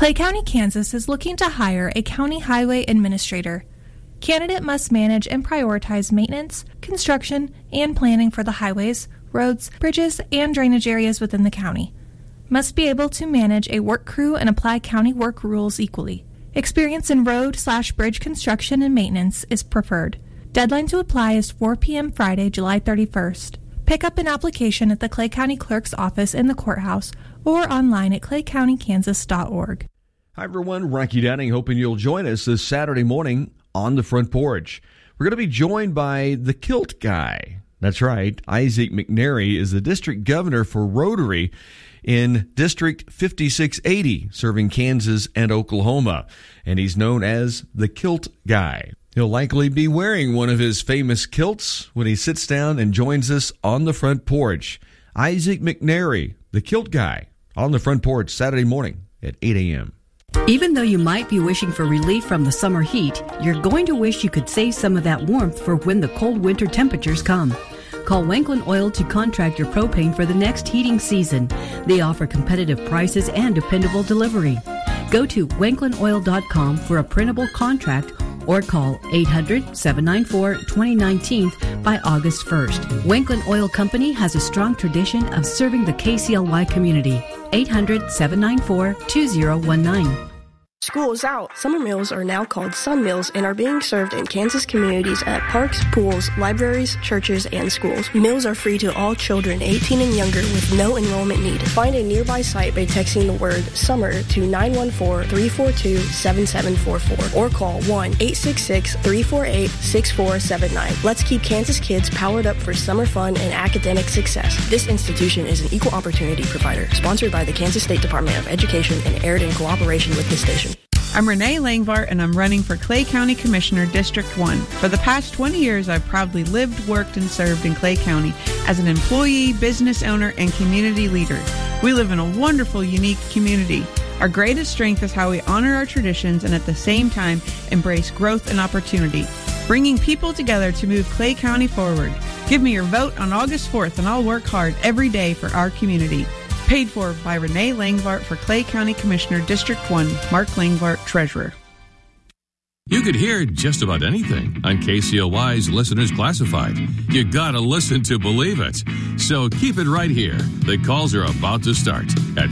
Clay County, Kansas is looking to hire a county highway administrator. Candidate must manage and prioritize maintenance, construction, and planning for the highways, roads, bridges, and drainage areas within the county. Must be able to manage a work crew and apply county work rules equally. Experience in road/bridge construction and maintenance is preferred. Deadline to apply is 4 p.m. Friday, July 31st. Pick up an application at the Clay County Clerk's office in the courthouse or online at claycountykansas.org. Hi, everyone. Rocky Downing, hoping you'll join us this Saturday morning on the Front Porch. We're going to be joined by the Kilt Guy. That's right. Isaac McNary is the district governor for Rotary in District 5680, serving Kansas and Oklahoma. And he's known as the Kilt Guy. He'll likely be wearing one of his famous kilts when he sits down and joins us on the Front Porch. Isaac McNary, the Kilt Guy, on the Front Porch Saturday morning at 8 a.m. Even though you might be wishing for relief from the summer heat, you're going to wish you could save some of that warmth for when the cold winter temperatures come. Call Wanklin Oil to contract your propane for the next heating season. They offer competitive prices and dependable delivery. Go to wanklinoil.com for a printable contract or call 800-794-2019 by August 1st. Wanklin Oil Company has a strong tradition of serving the KCLY community. 800-794-2019. School is out. Summer meals are now called Sun Meals and are being served in Kansas communities at parks, pools, libraries, churches, and schools. Meals are free to all children 18 and younger with no enrollment needed. Find a nearby site by texting the word SUMMER to 914-342-7744 or call 1-866-348-6479. Let's keep Kansas kids powered up for summer fun and academic success. This institution is an equal opportunity provider, sponsored by the Kansas State Department of Education and aired in cooperation with this station. I'm Renee Langvart, and I'm running for Clay County Commissioner, District 1. For the past 20 years, I've proudly lived, worked, and served in Clay County as an employee, business owner, and community leader. We live in a wonderful, unique community. Our greatest strength is how we honor our traditions and at the same time embrace growth and opportunity, bringing people together to move Clay County forward. Give me your vote on August 4th, and I'll work hard every day for our community. Paid for by Renee Langvart for Clay County Commissioner, District 1, Mark Langvart, Treasurer. You could hear just about anything on KCLY's Listeners Classified. You gotta listen to believe it. So keep it right here. The calls are about to start at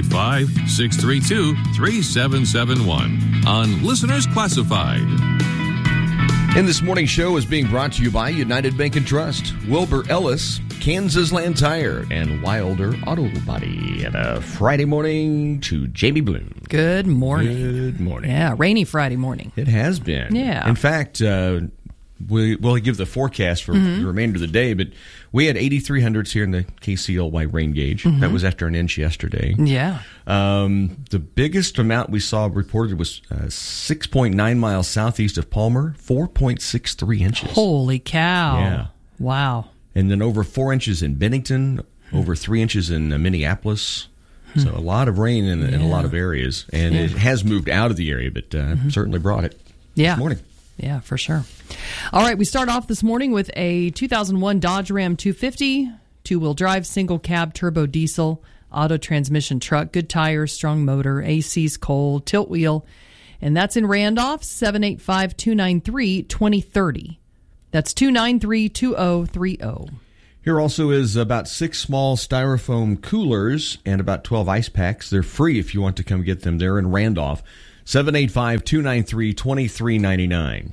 785-632-3771 on Listeners Classified. And this morning's show is being brought to you by United Bank and Trust, Wilbur Ellis, Kansas Land Tire, and Wilder Auto Body. And a Friday morning to Jamie Bloom. Good morning. Good morning. Yeah, rainy Friday morning. It has been. Yeah. In fact, we'll give the forecast for the remainder of the day, but we had 8,300s here in the KCLY rain gauge. That was after an inch yesterday. Yeah. The biggest amount we saw reported was 6.9 miles southeast of Palmer, 4.63 inches. Holy cow. Yeah. Wow. And then over 4 inches in Bennington, over 3 inches in Minneapolis. So a lot of rain in a lot of areas. And it has moved out of the area, but certainly brought it this morning. Yeah, for sure. All right, we start off this morning with a 2001 Dodge Ram 250, two-wheel drive, single cab, turbo diesel, auto transmission truck, good tires, strong motor, AC's cold, tilt wheel. And that's in Randolph, 785-293-2030. That's 293-2030. Here also is about 6 small styrofoam coolers and about 12 ice packs. They're free if you want to come get them. They're in Randolph. 785-293-2399.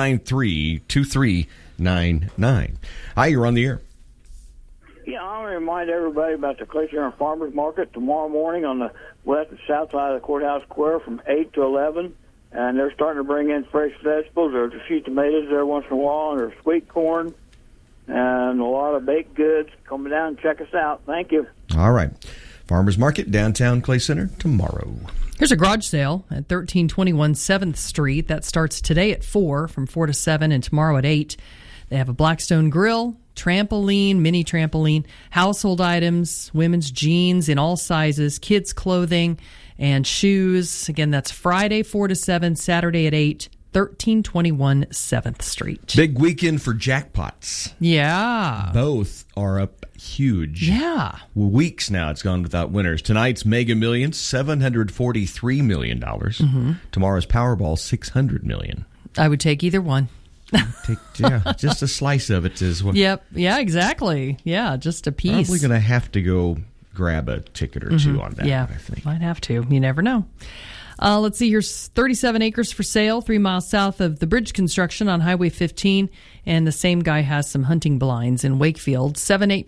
293-2399. Hi, you're on the air. Yeah, I want to remind everybody about the Clay County Farmers Market tomorrow morning on the west and south side of the Courthouse Square from 8 to 11. And they're starting to bring in fresh vegetables. There's a few tomatoes there once in a while, and there's sweet corn and a lot of baked goods. Come down and check us out. Thank you. All right. Farmers Market, downtown Clay Center, tomorrow. Here's a garage sale at 1321 7th Street. That starts today at 4, from 4 to 7, and tomorrow at 8. They have a Blackstone grill, trampoline, mini trampoline, household items, women's jeans in all sizes, kids' clothing, and shoes. Again, that's Friday 4 to 7, Saturday at 8, 1321 7th Street. Big weekend for jackpots. Yeah. Both are up huge. Yeah. Weeks now it's gone without winners. Tonight's Mega Millions, $743 million. Tomorrow's Powerball, $600 million. I would take either one. Just a slice of it is what. Yep. Yeah, exactly. Yeah, just a piece. Probably going to have to go grab a ticket or two on that. Yeah, I think. Might have to. You never know. Let's see. Here's 37 acres for sale, 3 miles south of the bridge construction on Highway 15. And the same guy has some hunting blinds in Wakefield.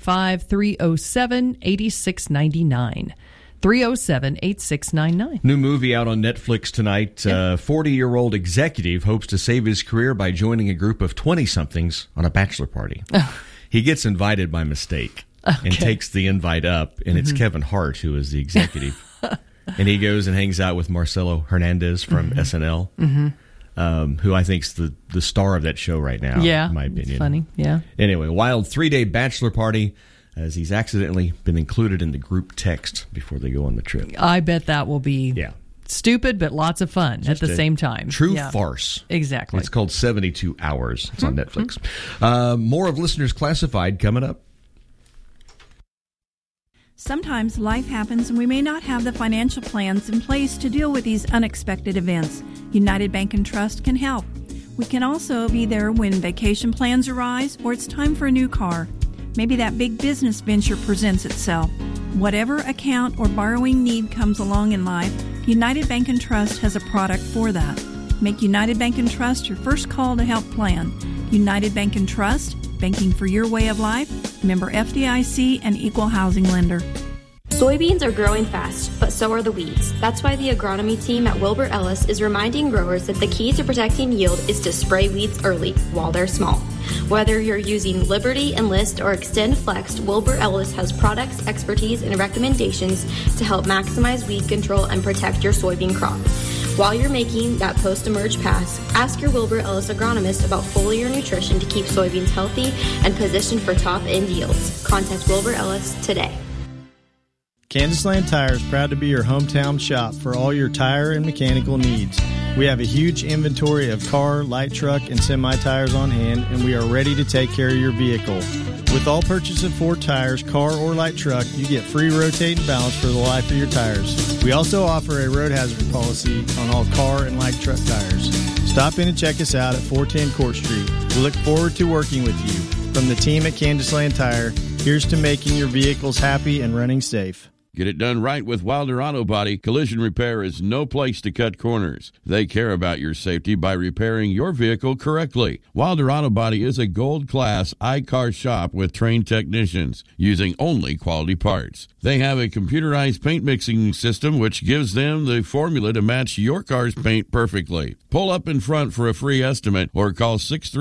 785-307-8699. 307-8699. New movie out on Netflix tonight. 40-year-old executive hopes to save his career by joining a group of 20-somethings on a bachelor party. He gets invited by mistake and takes the invite up, and it's Kevin Hart who is the executive. And he goes and hangs out with Marcelo Hernandez from SNL, who I think is the star of that show right now, in my opinion. It's funny, yeah. Anyway, wild 3-day bachelor party, as he's accidentally been included in the group text before they go on the trip. I bet that will be stupid, but lots of fun at the same time. True farce. Exactly. It's called 72 Hours. It's on Netflix. More of Listeners Classified coming up. Sometimes life happens and we may not have the financial plans in place to deal with these unexpected events. United Bank and Trust can help. We can also be there when vacation plans arise or it's time for a new car. Maybe that big business venture presents itself. Whatever account or borrowing need comes along in life, United Bank and Trust has a product for that. Make United Bank and Trust your first call to help plan. United Bank and Trust, banking for your way of life, member FDIC and equal housing lender. Soybeans are growing fast, but so are the weeds. That's why the agronomy team at Wilbur Ellis is reminding growers that the key to protecting yield is to spray weeds early while they're small. Whether you're using Liberty, Enlist, or Extend Flex, Wilbur Ellis has products, expertise, and recommendations to help maximize weed control and protect your soybean crop. While you're making that post-emerge pass, ask your Wilbur Ellis agronomist about foliar nutrition to keep soybeans healthy and positioned for top-end yields. Contact Wilbur Ellis today. Kansas Land Tire is proud to be your hometown shop for all your tire and mechanical needs. We have a huge inventory of car, light truck, and semi-tires on hand, and we are ready to take care of your vehicle. With all purchase of 4 tires, car or light truck, you get free rotate and balance for the life of your tires. We also offer a road hazard policy on all car and light truck tires. Stop in and check us out at 410 Court Street. We look forward to working with you. From the team at Kansas Land Tire, here's to making your vehicles happy and running safe. Get it done right with Wilder Auto Body. Collision repair is no place to cut corners. They care about your safety by repairing your vehicle correctly. Wilder Auto Body is a gold-class iCar shop with trained technicians using only quality parts. They have a computerized paint mixing system which gives them the formula to match your car's paint perfectly. Pull up in front for a free estimate or call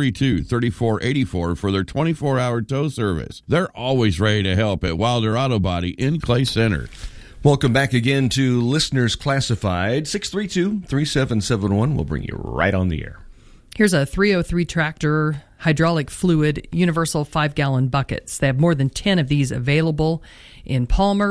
632-3484 for their 24-hour tow service. They're always ready to help at Wilder Auto Body in Clay Center. Welcome back again to Listeners Classified. 632-3771. We'll bring you right on the air. Here's a 303 tractor hydraulic fluid universal 5-gallon buckets. They have more than 10 of these available in Palmer.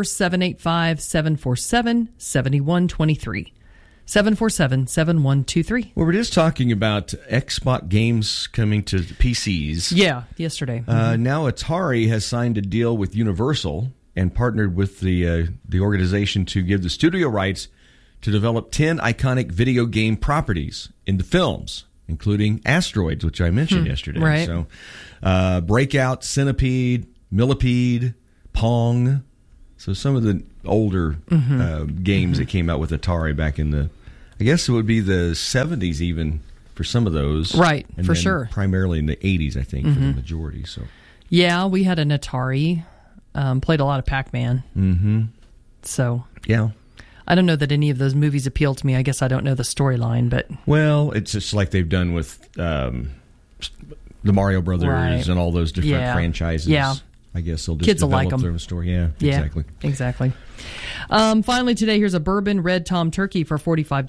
785-747-7123. 747-7123. Well, we're just talking about Xbox games coming to PCs. Yeah, yesterday. Now Atari has signed a deal with Universal and partnered with the organization to give the studio rights to develop 10 iconic video game properties into films, including Asteroids, which I mentioned yesterday. Right. So, Breakout, Centipede, Millipede, Pong. So some of the older games that came out with Atari back in the, I guess it would be the 70s even for some of those. Right, and for then sure. Primarily in the 80s, I think, for the majority. So, yeah, we had an Atari. Played a lot of Pac-Man. Mm-hmm. So, yeah. I don't know that any of those movies appeal to me. I guess I don't know the storyline, but... Well, it's just like they've done with the Mario Brothers and all those different franchises. Yeah. I guess they'll just Kids will develop like them. their story. Yeah, exactly. Finally, today, here's a bourbon red Tom turkey for $45.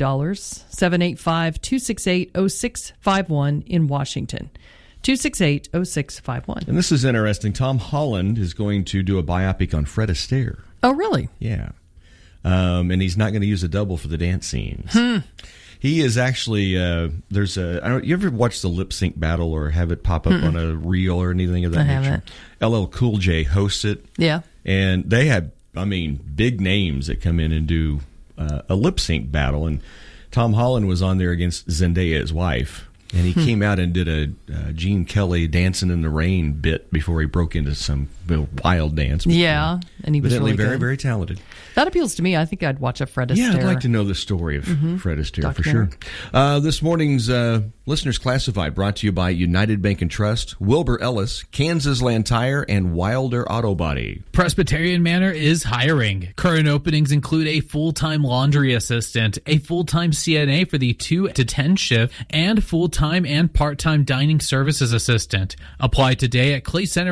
785-268-0651 in Washington. 268-0651. And this is interesting. Tom Holland is going to do a biopic on Fred Astaire. Oh, really? Yeah. And he's not going to use a double for the dance scenes. He is actually there's a. I don't. You ever watch the lip sync battle or have it pop up on a reel or anything of that nature? Haven't. LL Cool J hosts it. Yeah, and they have, big names that come in and do a lip sync battle. And Tom Holland was on there against Zendaya, his wife. And he came out and did a Gene Kelly Dancing in the Rain bit before he broke into some wild dance. Yeah, and he was really very, good. very talented. That appeals to me. I think I'd watch a Fred Astaire. Yeah, I'd like to know the story of Fred Astaire for sure. This morning's Listeners Classified brought to you by United Bank and Trust, Wilbur Ellis, Kansas Land Tire, and Wilder Auto Body. Presbyterian Manor is hiring. Current openings include a full-time laundry assistant, a full-time CNA for the 2 to 10 shift, and full-time and part-time dining services assistant. Apply today at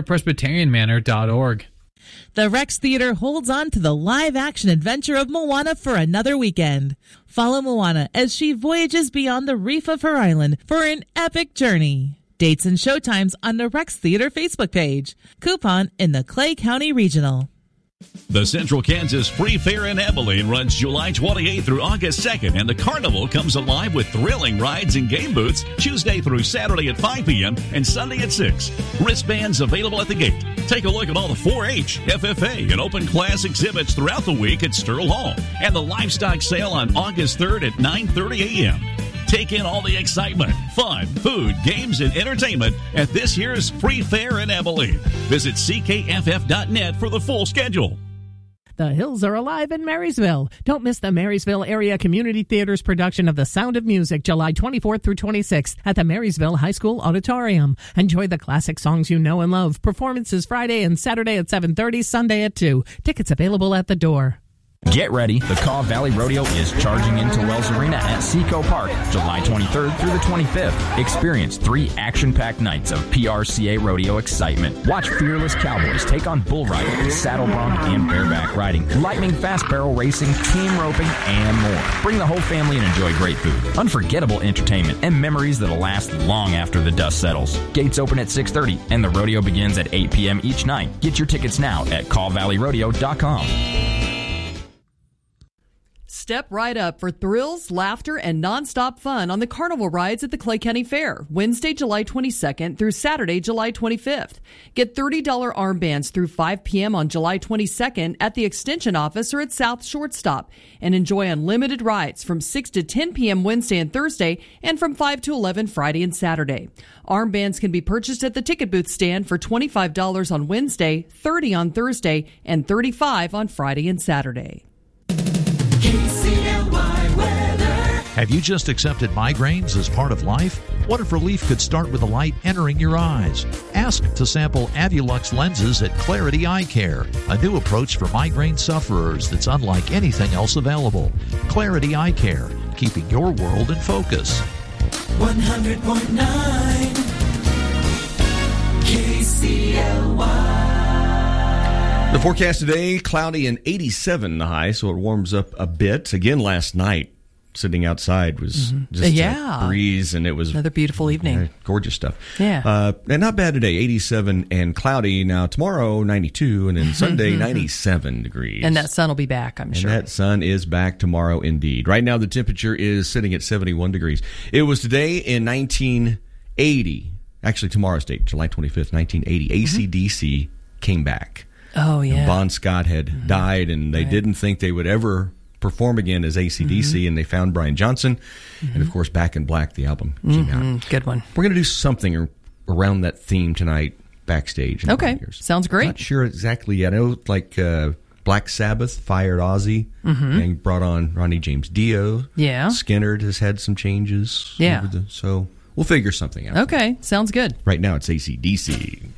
claycenterpresbyterianmanor.org. The Rex Theater holds on to the live-action adventure of Moana for another weekend. Follow Moana as she voyages beyond the reef of her island for an epic journey. Dates and showtimes on the Rex Theater Facebook page. Coupon in the Clay County Regional. The Central Kansas Free Fair in Abilene runs July 28th through August 2nd, and the carnival comes alive with thrilling rides and game booths Tuesday through Saturday at 5 p.m. and Sunday at 6. Wristbands available at the gate. Take a look at all the 4-H, FFA, and open class exhibits throughout the week at Sterl Hall, and the livestock sale on August 3rd at 9:30 a.m. Take in all the excitement, fun, food, games, and entertainment at this year's Free Fair in Abilene. Visit ckff.net for the full schedule. The hills are alive in Marysville. Don't miss the Marysville Area Community Theater's production of The Sound of Music, July 24th through 26th at the Marysville High School Auditorium. Enjoy the classic songs you know and love. Performances Friday and Saturday at 7:30, Sunday at 2. Tickets available at the door. Get ready. The Kaw Valley Rodeo is charging into Wells Arena at Seco Park, July 23rd through the 25th. Experience 3 action-packed nights of PRCA rodeo excitement. Watch fearless cowboys take on bull riding, saddle bronc, and bareback riding, lightning fast barrel racing, team roping, and more. Bring the whole family and enjoy great food, unforgettable entertainment, and memories that'll last long after the dust settles. Gates open at 6:30, and the rodeo begins at 8 p.m. each night. Get your tickets now at callvalleyrodeo.com. Step right up for thrills, laughter, and nonstop fun on the carnival rides at the Clay County Fair, Wednesday, July 22nd through Saturday, July 25th. Get $30 armbands through 5 p.m. on July 22nd at the Extension Office or at South Shortstop, and enjoy unlimited rides from 6 to 10 p.m. Wednesday and Thursday, and from 5 to 11 Friday and Saturday. Armbands can be purchased at the ticket booth stand for $25 on Wednesday, $30 on Thursday, and $35 on Friday and Saturday. Have you just accepted migraines as part of life? What if relief could start with a light entering your eyes? Ask to sample Avulux lenses at Clarity Eye Care, a new approach for migraine sufferers that's unlike anything else available. Clarity Eye Care, keeping your world in focus. 100.9 KCLY. The forecast today, cloudy and 87 the high, so it warms up a bit. Again, last night, sitting outside was just a breeze, and it was another beautiful evening. Gorgeous stuff. Yeah. And not bad today, 87 and cloudy. Now tomorrow, 92, and then Sunday, 97 degrees. And that sun will be back, I'm sure. And that sun is back tomorrow indeed. Right now, the temperature is sitting at 71 degrees. It was today in 1980, actually tomorrow's date, July 25th, 1980, AC/DC came back. Oh, yeah. And Bon Scott had died, and they didn't think they would ever perform again as AC/DC, and they found Brian Johnson, and of course Back in Black, the album came out. Good one. We're going to do something around that theme tonight backstage. Okay, sounds great. Not sure exactly yet. I know like Black Sabbath fired Ozzy and brought on Ronnie James Dio. Yeah. Skinner has had some changes. Yeah. So we'll figure something out. Okay, sounds good. Right now it's AC/DC.